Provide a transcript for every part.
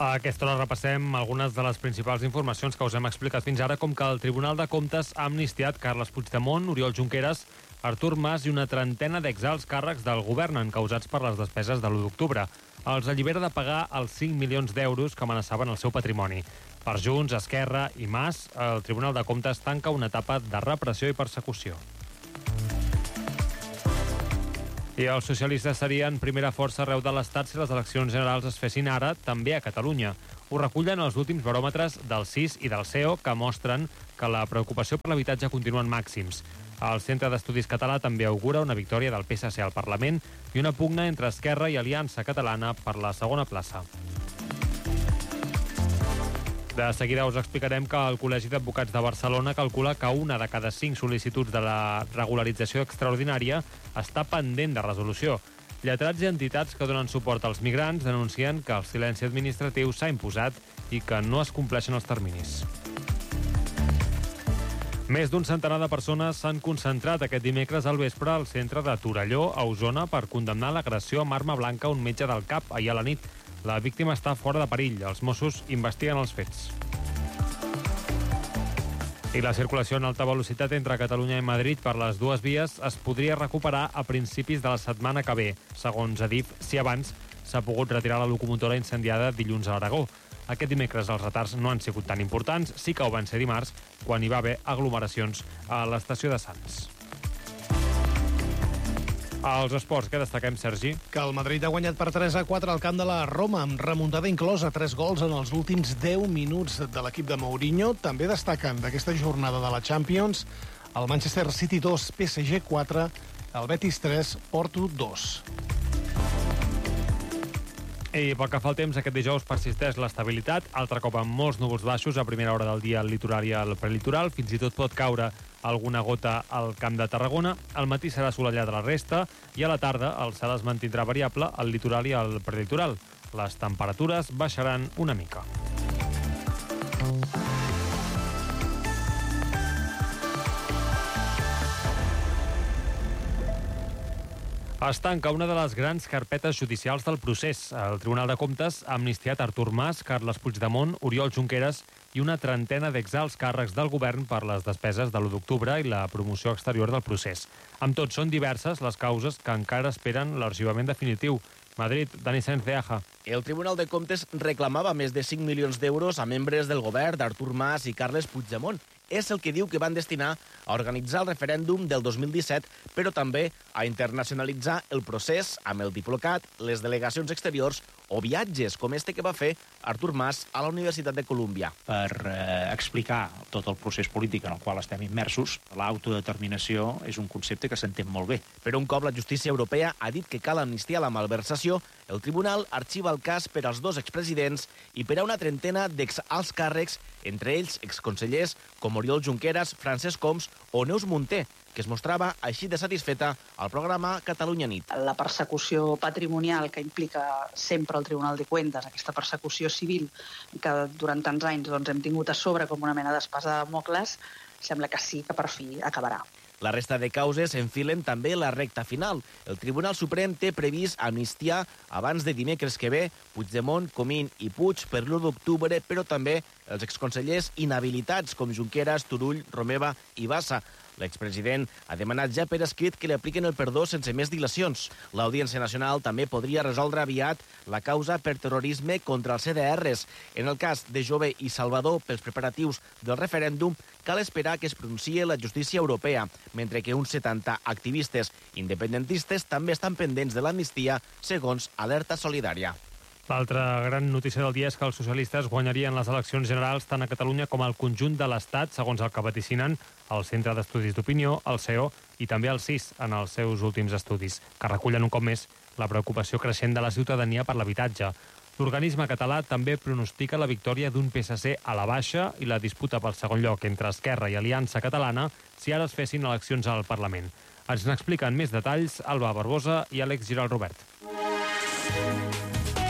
A aquesta hora repassem algunes de les principals informacions que us hem explicat fins ara, com que el Tribunal de Comptes ha amnistiat Carles Puigdemont, Oriol Junqueras, Artur Mas i una trentena d'exalts càrrecs del govern encausats per les despeses de l'1 d'octubre. Els allibera de pagar els 5 milions d'euros que amenaçaven el seu patrimoni. Per Junts, Esquerra i Mas, el Tribunal de Comptes tanca una etapa de repressió i persecució. I els socialistes serien primera força arreu de l'Estat si les eleccions generals es fessin ara, també a Catalunya. Ho recullen els últims baròmetres del CIS i del CEO, que mostren que la preocupació per l'habitatge continua en màxims. El Centre d'Estudis Català també augura una victòria del PSC al Parlament i una pugna entre Esquerra i Aliança Catalana per la segona plaça. De seguida us explicarem que el Col·legi d'Advocats de Barcelona calcula que una de cada 5 sol·licituds de la regularització extraordinària està pendent de resolució. Lletrats i entitats que donen suport als migrants denuncien que el silenci administratiu s'ha imposat i que no es compleixen els terminis. Més d'un centenar de persones s'han concentrat aquest dimecres al vespre al centre de Torelló, a Osona, per condemnar l'agressió amb arma blanca a un metge del CAP ahir a la nit. La víctima està fora de perill. Els Mossos investiguen els fets. I la circulació en alta velocitat entre Catalunya i Madrid per les dues vies es podria recuperar a principis de la setmana que ve, segons Adif, si abans s'ha pogut retirar la locomotora incendiada dilluns a l'Aragó. Aquest dimecres els retards no han sigut tan importants, sí que ho van ser dimarts, quan hi va haver aglomeracions a l'estació de Sants. Als esports, què destaquem, Sergi? Que el Madrid ha guanyat per 3-4 al camp de la Roma, amb remuntada inclosa, 3 gols en els últims 10 minuts de l'equip de Mourinho. També destaquen d'aquesta jornada de la Champions el Manchester City 2, PSG 4, el Betis 3, Porto 2. I pel que fa al temps, aquest dijous persisteix l'estabilitat, altre cop amb molts núvols baixos a primera hora del dia al litoral i al prelitoral, fins i tot pot caure alguna gota al Camp de Tarragona. Al matí serà assolellat a la resta i a la tarda el cel es mantindrà variable al litoral i al prelitoral. Les temperatures baixaran una mica. Es tanca una de les grans carpetes judicials del procés. El Tribunal de Comptes ha amnistiat Artur Mas, Carles Puigdemont, Oriol Junqueras i una trentena d'exalts càrrecs del govern per les despeses de l'1 d'octubre i la promoció exterior del procés. Amb tot, són diverses les causes que encara esperen l'arxivament definitiu. Madrid, Dani Sáenz de Aja. El Tribunal de Comptes reclamava més de 5 milions d'euros a membres del govern d'Artur Mas i Carles Puigdemont. És el que diu que van destinar a organitzar el referèndum del 2017, però també a internacionalitzar el procés amb el Diplocat, les delegacions exteriors o viatges, com este que va fer Artur Mas a la Universitat de Colúmbia. Per explicar tot el procés polític en el qual estem immersos, l'autodeterminació és un concepte que s'entén molt bé. Però un cop la justícia europea ha dit que cal amnistiar la malversació, el tribunal arxiva el cas per als 2 expresidents i per a una trentena d'exalts càrrecs, entre ells exconsellers com Oriol Junqueras, Francesc Homs o Neus Munté, que es mostrava així de satisfeta al programa Catalunya Nit. La persecució patrimonial que implica sempre el Tribunal de Cuentas, aquesta persecució civil que durant tants anys hem tingut a sobre com una mena d'espasa de Dàmocles, sembla que sí que per fi acabarà. La resta de causes enfilen també la recta final. El Tribunal Suprem té previst amnistiar abans de dimecres que ve Puigdemont, Comín i Puig per l'1 d'octubre, però també els exconsellers inhabilitats com Junqueras, Turull, Romeva i Bassa. L'expresident ha demanat ja per escrit que li apliquen el perdó sense més dilacions. L'Audiència Nacional també podria resoldre aviat la causa per terrorisme contra els CDRs. En el cas de Jové i Salvador pels preparatius del referèndum, cal esperar que es pronunciï la justícia europea, mentre que uns 70 activistes independentistes també estan pendents de l'amnistia, segons Alerta Solidària. L'altra gran notícia del dia és que els socialistes guanyarien les eleccions generals tant a Catalunya com al conjunt de l'Estat, segons el que vaticinen el Centre d'Estudis d'Opinió, el CEO i també el CIS en els seus últims estudis, que recullen un cop més la preocupació creixent de la ciutadania per l'habitatge. L'organisme català també pronostica la victòria d'un PSC a la baixa i la disputa pel segon lloc entre Esquerra i Aliança Catalana si ara es fessin eleccions al Parlament. Ens n'expliquen més detalls Alba Barbosa i Àlex Giral Robert.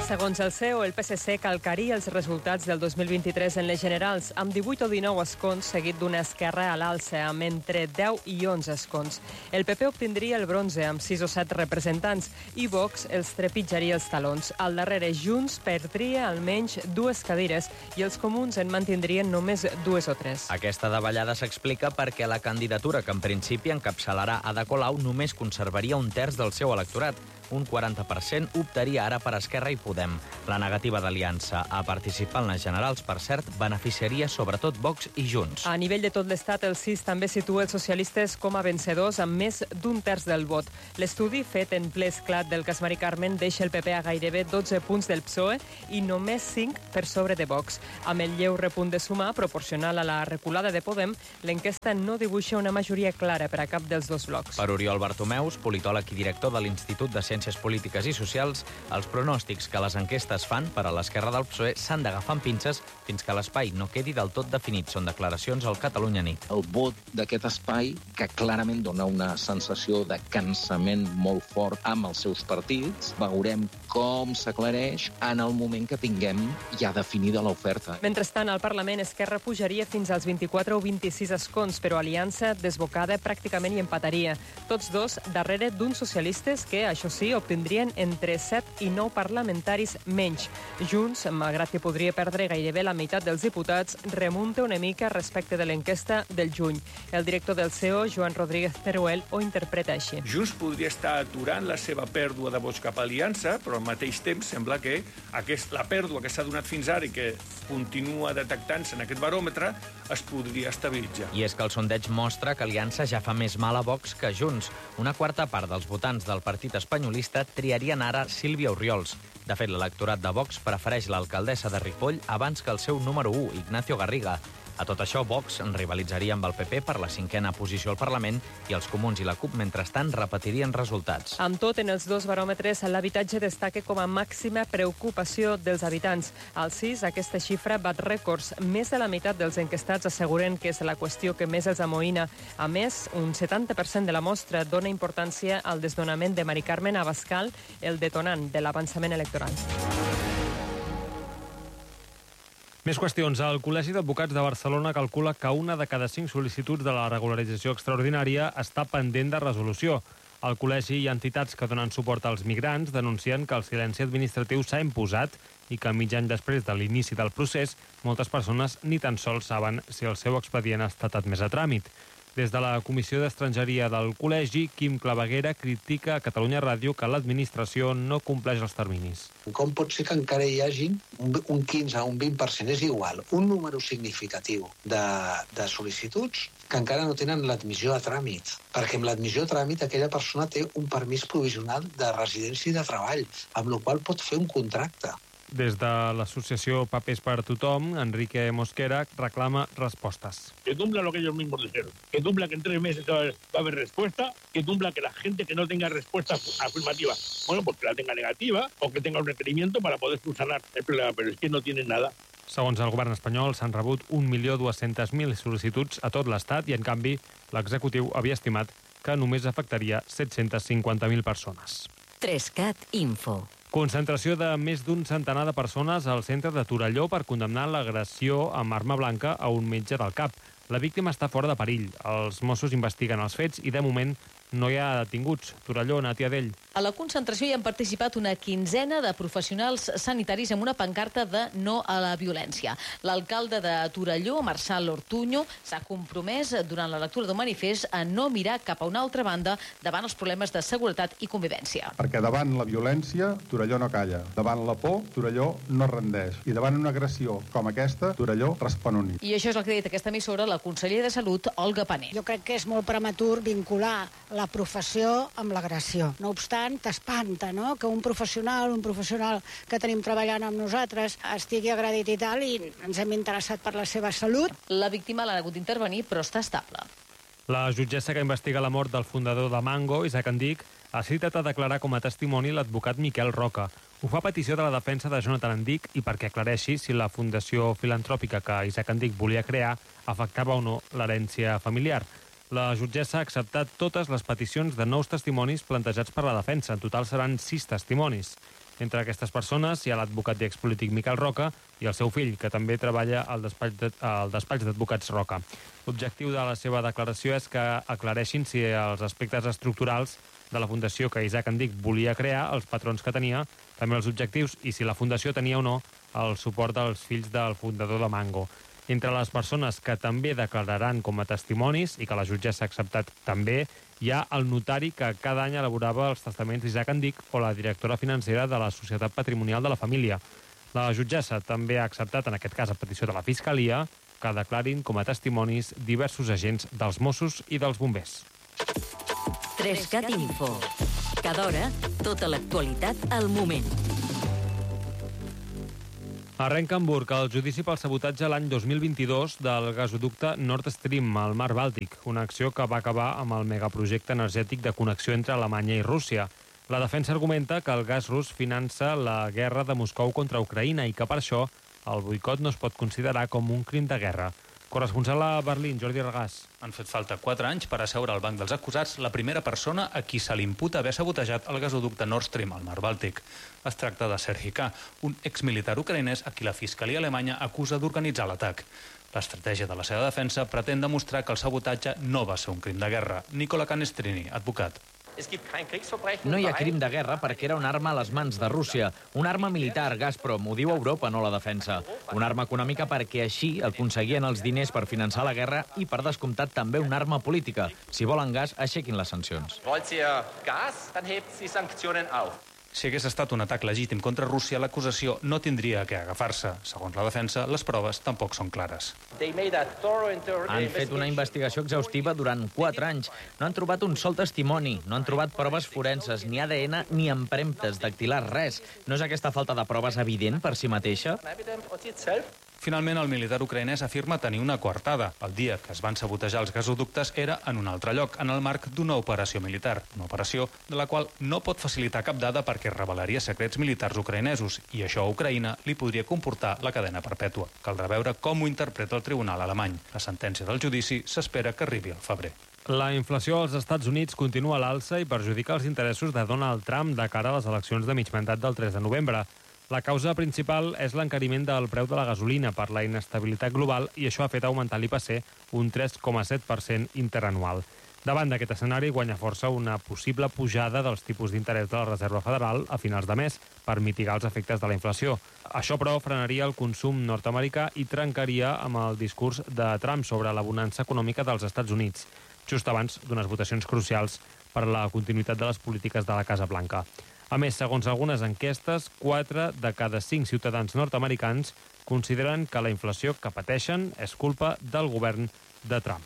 Segons el CEO, el PSC calcaria els resultats del 2023 en les generals, amb 18 o 19 escons, seguit d'una Esquerra a l'alça, amb entre 10 i 11 escons. El PP obtindria el bronze, amb 6 o 7 representants, i Vox els trepitjaria els talons. Al darrere, Junts perdria almenys 2 cadires i els comuns en mantindrien només 2 o 3. Aquesta davallada s'explica perquè la candidatura que en principi encapçalarà Ada Colau només conservaria un terç del seu electorat. Un 40% optaria ara per Esquerra i Podem. La negativa d'Aliança a participar en les generals, per cert, beneficiaria sobretot Vox i Junts. A nivell de tot l'Estat, el CIS també situa els socialistes com a vencedors amb més d'un terç del vot. L'estudi fet en ple esclat del cas Mari Carmen deixa el PP a gairebé 12 punts del PSOE i només 5 per sobre de Vox. Amb el lleu repunt de Sumar, proporcional a la reculada de Podem, l'enquesta no dibuixa una majoria clara per a cap dels dos blocs. Per Oriol Bartomeus, politòleg i director de l'Institut de Ciències Polítiques i Socials, els pronòstics que les enquestes fan per a l'esquerra del PSOE s'han d'agafar amb pinces fins que l'espai no quedi del tot definit. Són declaracions al Catalunya Nit. El vot d'aquest espai, que clarament dona una sensació de cansament molt fort amb els seus partits, veurem com s'aclareix en el moment que tinguem ja definida l'oferta. Mentrestant, al Parlament, Esquerra pujaria fins als 24 o 26 escons, però Aliança, desbocada, pràcticament hi empataria. Tots dos darrere d'uns socialistes que, això sí, obtindrien entre 7 i 9 parlamentaris menys. Junts, malgrat que podria perdre gairebé la meitat dels diputats, remunta una mica respecte de l'enquesta del juny. El director del CEO, Joan Rodríguez Teruel, ho interpreta així. Junts podria estar aturant la seva pèrdua de vots cap a Aliança, però al mateix temps sembla que la pèrdua que s'ha donat fins ara i que continua detectant-se en aquest baròmetre es podria estabilitzar. I és que el sondeig mostra que Aliança ja fa més mal a Vox que Junts. Una quarta part dels votants del partit espanyolista triarien ara Sílvia Orriols. De fet, l'electorat de Vox prefereix l'alcaldessa de Ripoll abans que el seu número 1, Ignacio Garriga. A tot això, Vox en rivalitzaria amb el PP per la 5a posició al Parlament i els comuns i la CUP, mentrestant, repetirien resultats. Amb tot, en els dos baròmetres, l'habitatge destaca com a màxima preocupació dels habitants. Al CIS, aquesta xifra bat rècords. Més de la meitat dels enquestats asseguren que és la qüestió que més els amoïna. A més, un 70% de la mostra dona importància al desnonament de Mari Carmen Abascal, el detonant de l'avançament electoral. Més qüestions. El Col·legi d'Advocats de Barcelona calcula que 1 de cada 5 sol·licituds de la regularització extraordinària està pendent de resolució. El col·legi i entitats que donen suport als migrants denuncien que el silenci administratiu s'ha imposat i que mig any després de l'inici del procés, moltes persones ni tan sols saben si el seu expedient ha estat admès a tràmit. Des de la Comissió d'Estrangeria del Col·legi, Quim Claveguera critica a Catalunya Ràdio que l'administració no compleix els terminis. Com pot ser que encara hi hagi un 15 o un 20%, és igual, un número significatiu de sol·licituds que encara no tenen l'admissió a tràmit? Perquè amb l'admissió a tràmit aquella persona té un permís provisional de residència i de treball, amb la qual pot fer un contracte. Des de l'associació Papers per Tothom, Enrique Mosquera reclama respostes. Que cumpla lo que ellos mismos dijeron. Que cumpla que en 3 meses va a haber respuesta. Que cumpla que la gente que no tenga respuesta afirmativa, bueno, pues que la tenga negativa o que tenga un requerimiento para poder subsanar el problema. Pero es que no tienen nada. Segons el govern espanyol, s'han rebut 1.200.000 sol·licituds a tot l'Estat i, en canvi, l'executiu havia estimat que només afectaria 750.000 persones. 3CAT Info. Concentració de més d'un centenar de persones al centre de Torelló per condemnar l'agressió amb arma blanca a un metge del CAP. La víctima està fora de perill. Els Mossos investiguen els fets i, de moment, no hi ha detinguts. Torelló, Nàtia Dell. A la concentració hi han participat una quinzena de professionals sanitaris amb una pancarta de no a la violència. L'alcalde de Torelló, Marçal Ortuño, s'ha compromès durant la lectura del manifest a no mirar cap a una altra banda davant els problemes de seguretat i convivència. Perquè davant la violència, Torelló no calla. Davant la por, Torelló no rendeix. I davant una agressió com aquesta, Torelló respon unit. I això és el que ha dit aquesta emissora la consellera de Salut, Olga Pané. Jo crec que és molt prematur vincular la professió amb l'agressió. No obstant, t'espanta, no?, que un professional que tenim treballant amb nosaltres estigui agredit i tal, i ens hem interessat per la seva salut. La víctima l'ha hagut d'intervenir, però està estable. La jutgessa que investiga la mort del fundador de Mango, Isaac Andic, ha citat a declarar com a testimoni l'advocat Miquel Roca. Ho fa a petició de la defensa de Jonathan Andic i perquè aclareixi si la fundació filantròpica que Isaac Andic volia crear afectava o no l'herència familiar. La jutgessa ha acceptat totes les peticions de nous testimonis plantejats per la defensa. En total seran 6 testimonis. Entre aquestes persones hi ha l'advocat i expolític Miquel Roca i el seu fill, que també treballa al despatx d'advocats Roca. L'objectiu de la seva declaració és que aclareixin si els aspectes estructurals de la fundació que Isaac Andic volia crear, els patrons que tenia, també els objectius, i si la fundació tenia o no el suport dels fills del fundador de Mango. Entre les persones que també declararan com a testimonis, i que la jutgessa ha acceptat també, hi ha el notari que cada any elaborava els testaments d'Isaac Andic o la directora financera de la Societat Patrimonial de la Família. La jutgessa també ha acceptat, en aquest cas a petició de la Fiscalia, que declarin com a testimonis diversos agents dels Mossos i dels bombers. 3CAT Info. Cada hora, tota l'actualitat al moment. Arrenca a Hamburg el judici pel sabotatge l'any 2022 del gasoducte Nord Stream al Mar Bàltic, una acció que va acabar amb el megaprojecte energètic de connexió entre Alemanya i Rússia. La defensa argumenta que el gas rus finança la guerra de Moscou contra Ucraïna i que per això el boicot no es pot considerar com un crim de guerra. Corresponsal a Berlín, Jordi Regàs. Han fet falta 4 anys per asseure al banc dels acusats la primera persona a qui se li imputa haver sabotejat el gasoducte Nord Stream al Mar Bàltic. Es tracta de Serhii K., un exmilitar ucraïnès a qui la Fiscalia alemanya acusa d'organitzar l'atac. L'estratègia de la seva defensa pretén demostrar que el sabotatge no va ser un crim de guerra. Nicola Canestrini, advocat. No hi ha crim de guerra perquè era una arma a les mans de Rússia. Una arma militar, Gazprom, ho diu Europa, no la defensa. Una arma econòmica perquè així aconseguien els diners per finançar la guerra i, per descomptat, també una arma política. Si volen gas, aixequin les sancions. Si hagués estat un atac legítim contra Rússia, l'acusació no tindria que agafar-se. Segons la defensa, les proves tampoc són clares. Han fet una investigació exhaustiva durant 4 anys. No han trobat un sol testimoni, no han trobat proves forenses, ni ADN, ni empremtes dactilars, res. No és aquesta falta de proves evident per si mateixa? Finalment, el militar ucraïnès afirma tenir una coartada. El dia que es van sabotejar els gasoductes era en un altre lloc, en el marc d'una operació militar. Una operació de la qual no pot facilitar cap dada perquè revelaria secrets militars ucraïnesos i això a Ucraïna li podria comportar la cadena perpètua. Caldrà veure com ho interpreta el tribunal alemany. La sentència del judici s'espera que arribi al febrer. La inflació als Estats Units continua a l'alça i perjudica els interessos de Donald Trump de cara a les eleccions de mig mandat del 3 de novembre. La causa principal és l'encariment del preu de la gasolina per la inestabilitat global i això ha fet augmentar l'IPC un 3,7% interanual. Davant d'aquest escenari guanya força una possible pujada dels tipus d'interès de la Reserva Federal a finals de mes per mitigar els efectes de la inflació. Això, però, frenaria el consum nord-americà i trencaria amb el discurs de Trump sobre la bonança econòmica dels Estats Units, just abans d'unes votacions crucials per a la continuïtat de les polítiques de la Casa Blanca. A més, segons algunes enquestes, 4 de cada 5 ciutadans nord-americans consideren que la inflació que pateixen és culpa del govern de Trump.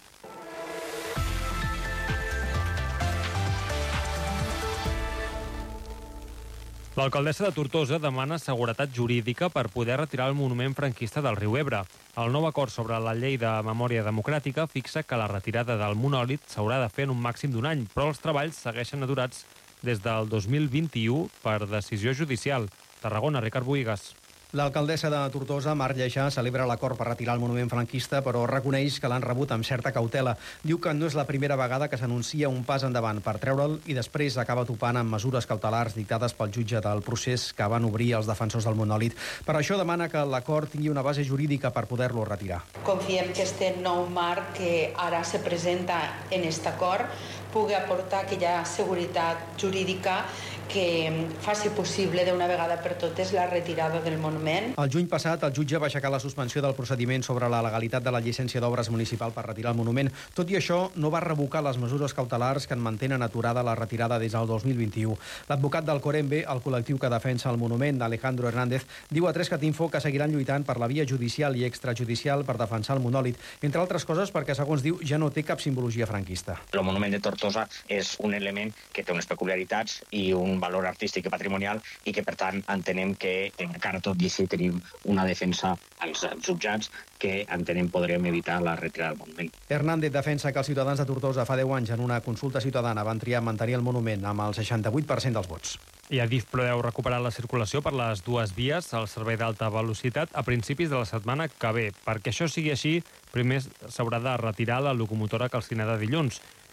L'alcaldessa de Tortosa demana seguretat jurídica per poder retirar el monument franquista del riu Ebre. El nou acord sobre la llei de memòria democràtica fixa que la retirada del monòlit s'haurà de fer en un màxim d'1 any, però els treballs segueixen aturats des del 2021 per decisió judicial. Tarragona, Ricard Bohigas. L'alcaldessa de Tortosa, Mar Lleixà, celebra l'acord per retirar el monument franquista, però reconeix que l'han rebut amb certa cautela. Diu que no és la primera vegada que s'anuncia un pas endavant per treure'l i després acaba topant amb mesures cautelars dictades pel jutge del procés que van obrir els defensors del monòlit. Per això demana que l'acord tingui una base jurídica per poder-lo retirar. Confiem que este nou marc que ara se presenta en aquest acord pugui aportar aquella seguretat jurídica que faci possible d'una vegada per totes la retirada del monument. El juny passat, el jutge va aixecar la suspensió del procediment sobre la legalitat de la llicència d'obres municipal per retirar el monument. Tot i això, no va revocar les mesures cautelars que en mantenen aturada la retirada des del 2021. L'advocat del Corembe, el col·lectiu que defensa el monument, Alejandro Hernández, diu a 3CAT Info que seguiran lluitant per la via judicial i extrajudicial per defensar el monòlit, entre altres coses perquè, segons diu, ja no té cap simbologia franquista. El monument de Tortosa és un element que té unes peculiaritats i un valor artístic i patrimonial i que, per tant, entenem que encara tot i així tenim una defensa als jutjats que entenem podrem evitar la retirada del monument. Hernández defensa que els ciutadans de Tortosa fa 10 anys en una consulta ciutadana van triar mantenir el monument amb el 68% dels vots. I Adif preveu recuperar la circulació per les dues vies al servei d'alta velocitat a principis de la setmana que ve. Perquè això sigui així, primer s'haurà de retirar la locomotora calcinada dilluns.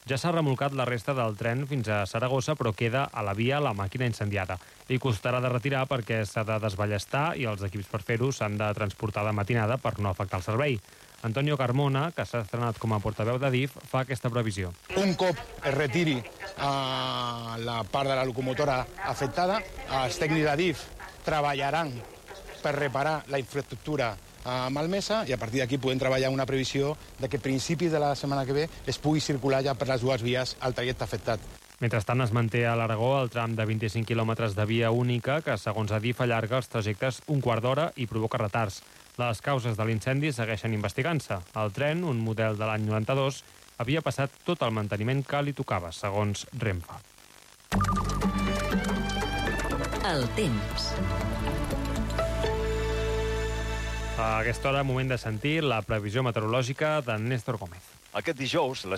Ja s'ha remolcat la resta del tren fins a Saragossa, però queda a la via la màquina incendiada. Li costarà de retirar perquè s'ha de desballestar i els equips per fer-ho s'han de transportar de matinada per no afectar el servei. Antonio Carmona, que s'ha estrenat com a portaveu d'Adif, fa aquesta previsió. Un cop es retiri la part de la locomotora afectada, els tècnics d'Adif treballaran per reparar la infraestructura malmesa i a partir d'aquí podem treballar una previsió de que a principis de la setmana que ve es pugui circular ja per les dues vies el trajecte afectat. Mentrestant, es manté a l'Aragó el tram de 25 quilòmetres de via única que, segons Adif, allarga els trajectes un quart d'hora i provoca retards. Les causes de l'incendi segueixen investigant-se. El tren, un model de l'any 92, havia passat tot el manteniment que li tocava, segons Renfe. El temps. A aquesta hora, moment de sentir la previsió meteorològica de Néstor Gómez. Aquest dijous, les